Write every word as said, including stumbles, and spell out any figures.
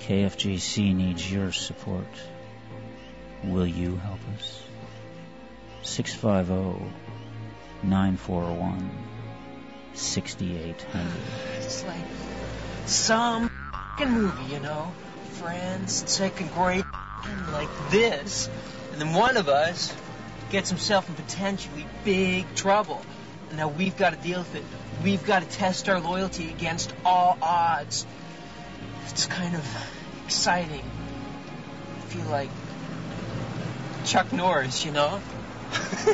K F J C needs your support. Will you help us? six five zero, nine four one, six eight zero zero. It's like some f***ing movie, you know? Friends, second grade, like this. And then one of us gets himself in potentially big trouble. And now we've got to deal with it. We've got to test our loyalty against all odds. It's kind of exciting. I feel like Chuck Norris, you know?